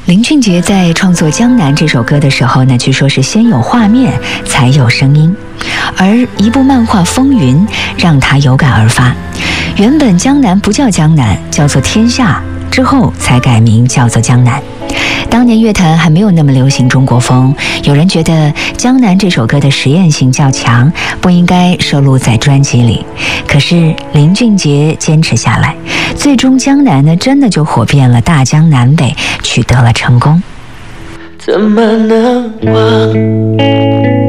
林俊杰在创作《江南》这首歌的时候呢，据说是先有画面才有声音，而一部漫画《风云》让他有感而发。原本江南不叫江南，叫做天下，之后才改名叫做江南。当年乐坛还没有那么流行中国风，有人觉得《江南》这首歌的实验性较强，不应该收录在专辑里。可是林俊杰坚持下来，最终《江南》呢真的就火遍了大江南北，取得了成功。 怎么能忘